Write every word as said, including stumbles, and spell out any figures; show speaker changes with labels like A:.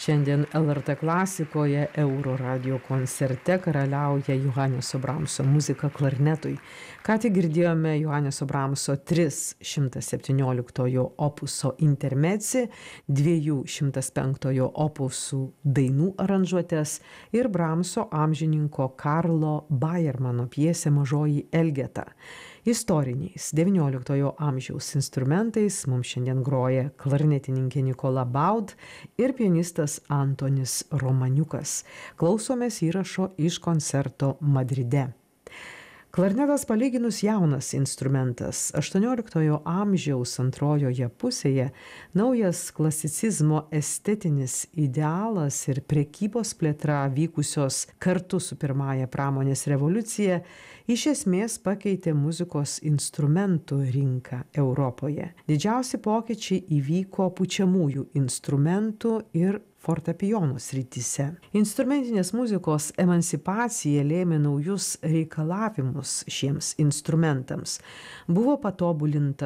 A: Šiandien L R T klasikoje Euro radijo koncerte karaliauja Johaneso Bramso muzika klarnetui. Ką tik girdėjome Johaneso Bramso tris šimtas septynioliktojo opuso intermeci, dviejų šimtas penktojo opusų dainų aranžuotės ir Bramso amžininko Karlo Bajermano pjesė Mažoji Elgeta. Istoriniais devynioliktojo amžiaus instrumentais mums šiandien groja klarnetininkė Nikola Baud ir pianistas Antonis Romaniukas. Klausomės įrašo iš koncerto Madride. Klarnetas palyginus jaunas instrumentas. aštuonioliktojo amžiaus antrojoje pusėje naujas klasicizmo estetinis idealas ir prekybos plėtra vykusios kartu su pirmąja pramonės revoliucija iš esmės pakeitė muzikos instrumentų rinką Europoje. Didžiausi pokyčiai įvyko pučiamųjų instrumentų ir fortepijono srityse. Instrumentinės muzikos emancipacija lėmė naujus reikalavimus šiems instrumentams. Buvo patobulinta